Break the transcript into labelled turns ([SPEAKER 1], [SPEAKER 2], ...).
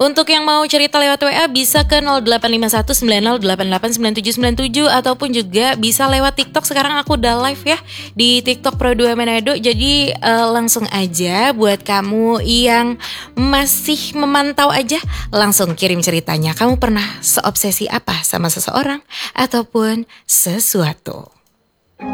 [SPEAKER 1] Untuk yang mau cerita lewat WA bisa ke 085190889797 ataupun juga bisa lewat TikTok. Sekarang aku udah live ya di TikTok Pro2 Manado. Jadi langsung aja buat kamu yang masih memantau aja, langsung kirim ceritanya. Kamu pernah seobsesi apa sama seseorang ataupun sesuatu?